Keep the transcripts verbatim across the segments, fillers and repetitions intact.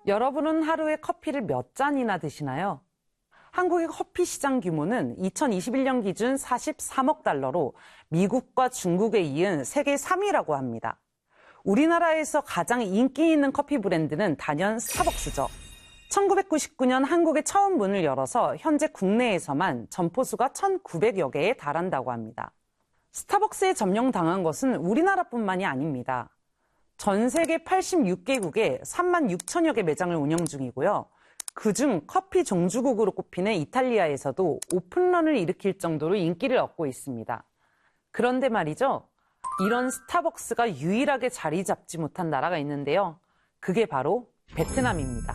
여러분은 하루에 커피를 몇 잔이나 드시나요? 한국의 커피 시장 규모는 이천이십일 년 기준 사십삼억 달러로 미국과 중국에 이은 세계 삼 위라고 합니다. 우리나라에서 가장 인기 있는 커피 브랜드는 단연 스타벅스죠. 천구백구십구 년 한국에 처음 문을 열어서 현재 국내에서만 점포 수가 천구백여 개에 달한다고 합니다. 스타벅스에 점령당한 것은 우리나라뿐만이 아닙니다. 전 세계 팔십육 개국에 삼만 육천여 개 매장을 운영 중이고요. 그중 커피 종주국으로 꼽히는 이탈리아에서도 오픈런을 일으킬 정도로 인기를 얻고 있습니다. 그런데 말이죠. 이런 스타벅스가 유일하게 자리 잡지 못한 나라가 있는데요. 그게 바로 베트남입니다.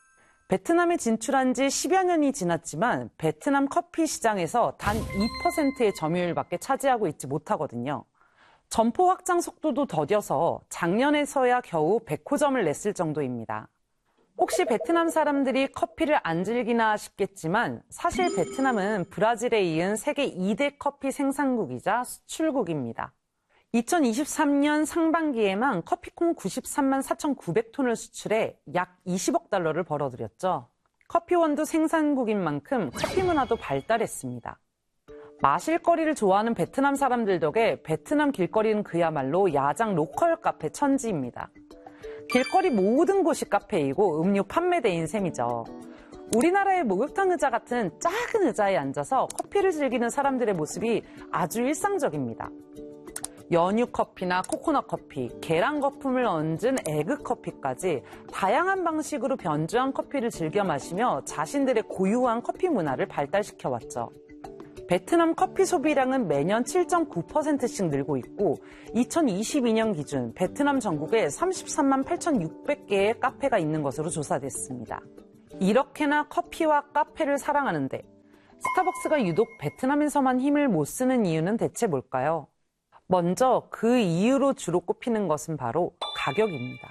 베트남에 진출한 지 십여 년이 지났지만 베트남 커피 시장에서 단 이 퍼센트의 점유율밖에 차지하고 있지 못하거든요. 점포 확장 속도도 더뎌서 작년에서야 겨우 백 호점을 냈을 정도입니다. 혹시 베트남 사람들이 커피를 안 즐기나 싶겠지만 사실 베트남은 브라질에 이은 세계 이 대 커피 생산국이자 수출국입니다. 이천이십삼 년 상반기에만 커피콩 구십삼만 사천구백 톤을 수출해 약 이십억 달러를 벌어들였죠. 커피 원두 생산국인 만큼 커피 문화도 발달했습니다. 마실 거리를 좋아하는 베트남 사람들 덕에 베트남 길거리는 그야말로 야장 로컬 카페 천지입니다. 길거리 모든 곳이 카페이고 음료 판매대인 셈이죠. 우리나라의 목욕탕 의자 같은 작은 의자에 앉아서 커피를 즐기는 사람들의 모습이 아주 일상적입니다. 연유 커피나 코코넛 커피, 계란 거품을 얹은 에그 커피까지 다양한 방식으로 변주한 커피를 즐겨 마시며 자신들의 고유한 커피 문화를 발달시켜왔죠. 베트남 커피 소비량은 매년 칠 점 구 퍼센트씩 늘고 있고 이천이십이 년 기준 베트남 전국에 삼십삼만 팔천육백 개의 카페가 있는 것으로 조사됐습니다. 이렇게나 커피와 카페를 사랑하는데 스타벅스가 유독 베트남에서만 힘을 못 쓰는 이유는 대체 뭘까요? 먼저 그 이유로 주로 꼽히는 것은 바로 가격입니다.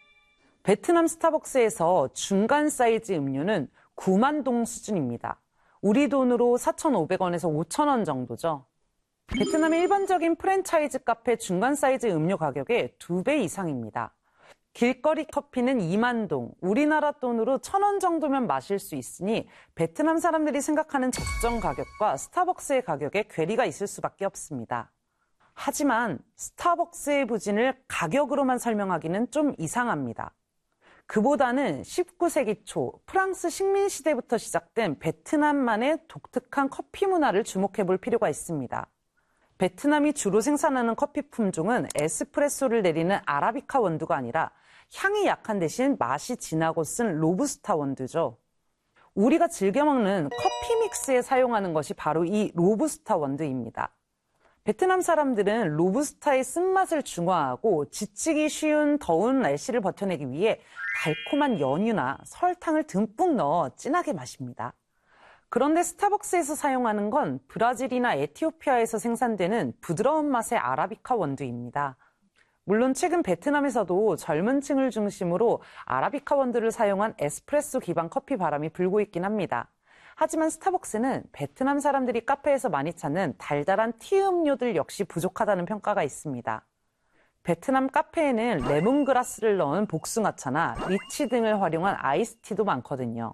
베트남 스타벅스에서 중간 사이즈 음료는 구만 동 수준입니다. 우리 돈으로 사천오백 원에서 오천 원 정도죠. 베트남의 일반적인 프랜차이즈 카페 중간 사이즈 음료 가격의 두 배 이상입니다. 길거리 커피는 이만 동, 우리나라 돈으로 천 원 정도면 마실 수 있으니 베트남 사람들이 생각하는 적정 가격과 스타벅스의 가격에 괴리가 있을 수밖에 없습니다. 하지만 스타벅스의 부진을 가격으로만 설명하기는 좀 이상합니다. 그보다는 십구 세기 초 프랑스 식민시대부터 시작된 베트남만의 독특한 커피 문화를 주목해 볼 필요가 있습니다. 베트남이 주로 생산하는 커피 품종은 에스프레소를 내리는 아라비카 원두가 아니라 향이 약한 대신 맛이 진하고 쓴 로부스타 원두죠. 우리가 즐겨 먹는 커피 믹스에 사용하는 것이 바로 이 로부스타 원두입니다. 베트남 사람들은 로부스타의 쓴맛을 중화하고 지치기 쉬운 더운 날씨를 버텨내기 위해 달콤한 연유나 설탕을 듬뿍 넣어 진하게 마십니다. 그런데 스타벅스에서 사용하는 건 브라질이나 에티오피아에서 생산되는 부드러운 맛의 아라비카 원두입니다. 물론 최근 베트남에서도 젊은 층을 중심으로 아라비카 원두를 사용한 에스프레소 기반 커피 바람이 불고 있긴 합니다. 하지만 스타벅스는 베트남 사람들이 카페에서 많이 찾는 달달한 티 음료들 역시 부족하다는 평가가 있습니다. 베트남 카페에는 레몬그라스를 넣은 복숭아차나 리치 등을 활용한 아이스티도 많거든요.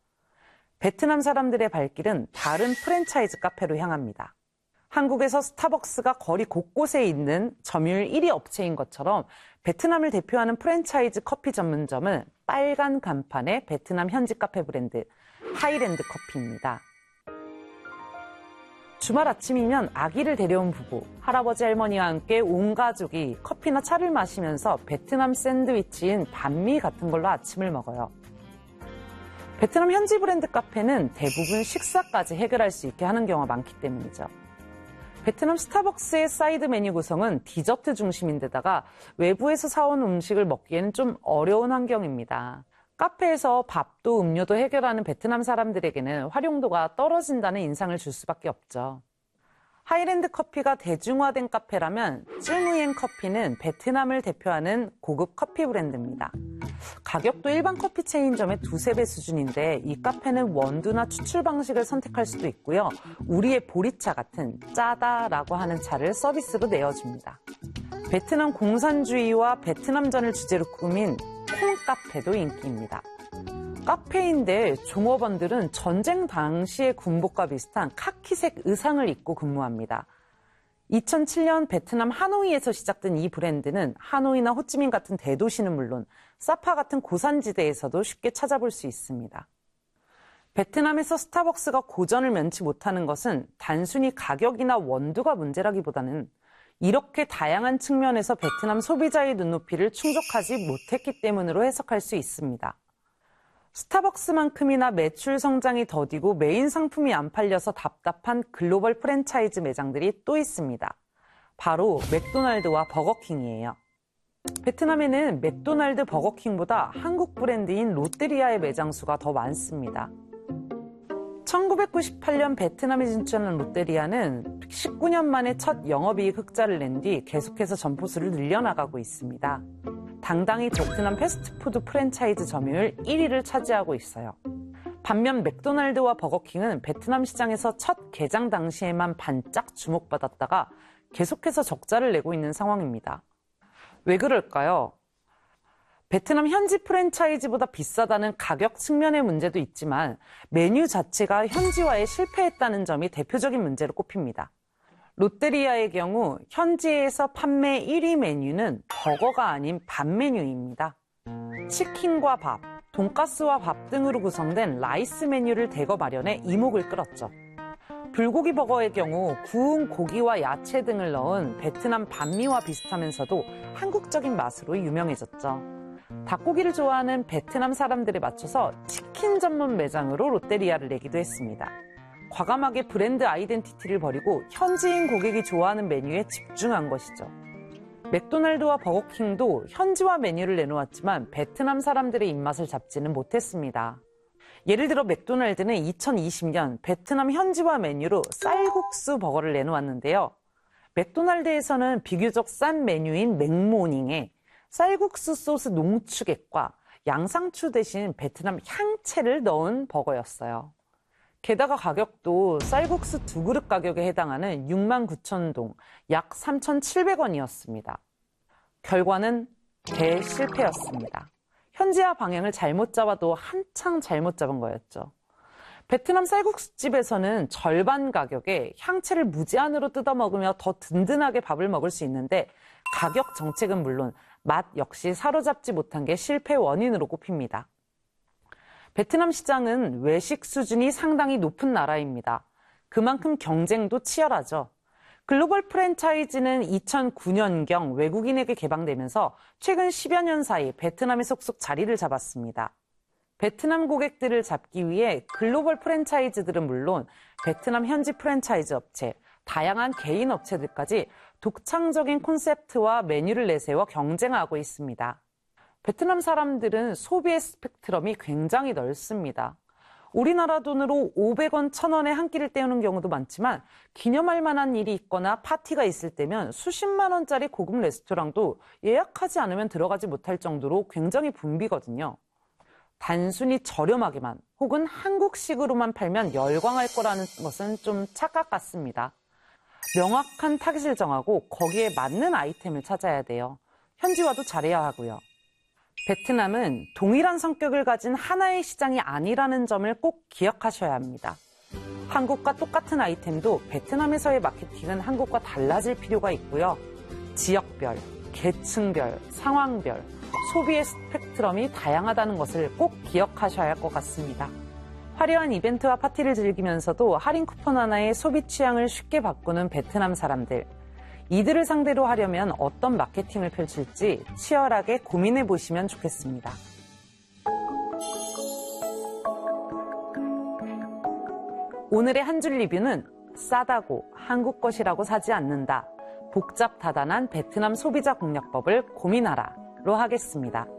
베트남 사람들의 발길은 다른 프랜차이즈 카페로 향합니다. 한국에서 스타벅스가 거리 곳곳에 있는 점유율 일 위 업체인 것처럼 베트남을 대표하는 프랜차이즈 커피 전문점은 빨간 간판의 베트남 현지 카페 브랜드 하이랜드 커피입니다. 주말 아침이면 아기를 데려온 부부, 할아버지 할머니와 함께 온 가족이 커피나 차를 마시면서 베트남 샌드위치인 반미 같은 걸로 아침을 먹어요. 베트남 현지 브랜드 카페는 대부분 식사까지 해결할 수 있게 하는 경우가 많기 때문이죠. 베트남 스타벅스의 사이드 메뉴 구성은 디저트 중심인데다가 외부에서 사온 음식을 먹기에는 좀 어려운 환경입니다. 카페에서 밥도 음료도 해결하는 베트남 사람들에게는 활용도가 떨어진다는 인상을 줄 수밖에 없죠. 하이랜드 커피가 대중화된 카페라면 쯔무옌 커피는 베트남을 대표하는 고급 커피 브랜드입니다. 가격도 일반 커피 체인점의 두세 배 수준인데 이 카페는 원두나 추출 방식을 선택할 수도 있고요. 우리의 보리차 같은 짜다라고 하는 차를 서비스로 내어줍니다. 베트남 공산주의와 베트남전을 주제로 꾸민 콩카페도 인기입니다. 카페인데 종업원들은 전쟁 당시의 군복과 비슷한 카키색 의상을 입고 근무합니다. 이천칠 년 베트남 하노이에서 시작된 이 브랜드는 하노이나 호치민 같은 대도시는 물론 사파 같은 고산지대에서도 쉽게 찾아볼 수 있습니다. 베트남에서 스타벅스가 고전을 면치 못하는 것은 단순히 가격이나 원두가 문제라기보다는 이렇게 다양한 측면에서 베트남 소비자의 눈높이를 충족하지 못했기 때문으로 해석할 수 있습니다. 스타벅스만큼이나 매출 성장이 더디고 메인 상품이 안 팔려서 답답한 글로벌 프랜차이즈 매장들이 또 있습니다. 바로 맥도날드와 버거킹이에요. 베트남에는 맥도날드, 버거킹보다 한국 브랜드인 롯데리아의 매장 수가 더 많습니다. 천구백구십팔 년 베트남에 진출한 롯데리아는 십구 년 만에 첫 영업이익 흑자를 낸 뒤 계속해서 점포수를 늘려나가고 있습니다. 당당히 베트남 패스트푸드 프랜차이즈 점유율 일 위를 차지하고 있어요. 반면 맥도날드와 버거킹은 베트남 시장에서 첫 개장 당시에만 반짝 주목받았다가 계속해서 적자를 내고 있는 상황입니다. 왜 그럴까요? 베트남 현지 프랜차이즈보다 비싸다는 가격 측면의 문제도 있지만 메뉴 자체가 현지화에 실패했다는 점이 대표적인 문제로 꼽힙니다. 롯데리아의 경우 현지에서 판매 일 위 메뉴는 버거가 아닌 밥 메뉴입니다. 치킨과 밥, 돈가스와 밥 등으로 구성된 라이스 메뉴를 대거 마련해 이목을 끌었죠. 불고기 버거의 경우 구운 고기와 야채 등을 넣은 베트남 반미와 비슷하면서도 한국적인 맛으로 유명해졌죠. 닭고기를 좋아하는 베트남 사람들에 맞춰서 치킨 전문 매장으로 롯데리아를 내기도 했습니다. 과감하게 브랜드 아이덴티티를 버리고 현지인 고객이 좋아하는 메뉴에 집중한 것이죠. 맥도날드와 버거킹도 현지화 메뉴를 내놓았지만 베트남 사람들의 입맛을 잡지는 못했습니다. 예를 들어 맥도날드는 이천이십 년 베트남 현지화 메뉴로 쌀국수 버거를 내놓았는데요. 맥도날드에서는 비교적 싼 메뉴인 맥모닝에 쌀국수 소스 농축액과 양상추 대신 베트남 향채를 넣은 버거였어요. 게다가 가격도 쌀국수 두 그릇 가격에 해당하는 육만 구천 동, 약 삼천칠백 원이었습니다. 결과는 대실패였습니다. 현지화 방향을 잘못 잡아도 한창 잘못 잡은 거였죠. 베트남 쌀국수집에서는 절반 가격에 향채를 무제한으로 뜯어먹으며 더 든든하게 밥을 먹을 수 있는데 가격 정책은 물론 맛 역시 사로잡지 못한 게 실패 원인으로 꼽힙니다. 베트남 시장은 외식 수준이 상당히 높은 나라입니다. 그만큼 경쟁도 치열하죠. 글로벌 프랜차이즈는 이천구 년경 외국인에게 개방되면서 최근 십여 년 사이 베트남에 속속 자리를 잡았습니다. 베트남 고객들을 잡기 위해 글로벌 프랜차이즈들은 물론 베트남 현지 프랜차이즈 업체, 다양한 개인 업체들까지 독창적인 콘셉트와 메뉴를 내세워 경쟁하고 있습니다. 베트남 사람들은 소비의 스펙트럼이 굉장히 넓습니다. 우리나라 돈으로 오백 원, 천 원에 한 끼를 때우는 경우도 많지만 기념할 만한 일이 있거나 파티가 있을 때면 수십만 원짜리 고급 레스토랑도 예약하지 않으면 들어가지 못할 정도로 굉장히 붐비거든요. 단순히 저렴하게만 혹은 한국식으로만 팔면 열광할 거라는 것은 좀 착각 같습니다. 명확한 타깃을 정하고 거기에 맞는 아이템을 찾아야 돼요. 현지화도 잘해야 하고요. 베트남은 동일한 성격을 가진 하나의 시장이 아니라는 점을 꼭 기억하셔야 합니다. 한국과 똑같은 아이템도 베트남에서의 마케팅은 한국과 달라질 필요가 있고요. 지역별, 계층별, 상황별, 소비의 스펙트럼이 다양하다는 것을 꼭 기억하셔야 할 것 같습니다. 화려한 이벤트와 파티를 즐기면서도 할인 쿠폰 하나에 소비 취향을 쉽게 바꾸는 베트남 사람들. 이들을 상대로 하려면 어떤 마케팅을 펼칠지 치열하게 고민해 보시면 좋겠습니다. 오늘의 한 줄 리뷰는 싸다고 한국 것이라고 사지 않는다. 복잡 다단한 베트남 소비자 공략법을 고민하라로 하겠습니다.